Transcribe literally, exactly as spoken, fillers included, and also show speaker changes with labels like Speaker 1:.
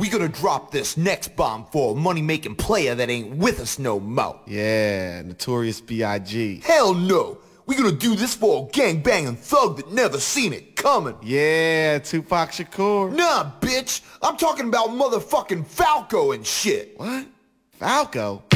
Speaker 1: We gonna drop this next bomb for a money-making player that ain't with us no more.
Speaker 2: Yeah, Notorious B I G
Speaker 1: Hell no. We gonna do this for a gang-banging thug that never seen it coming.
Speaker 2: Yeah, Tupac Shakur.
Speaker 1: Nah, bitch. I'm talking about motherfucking Falco and shit.
Speaker 2: What? Falco?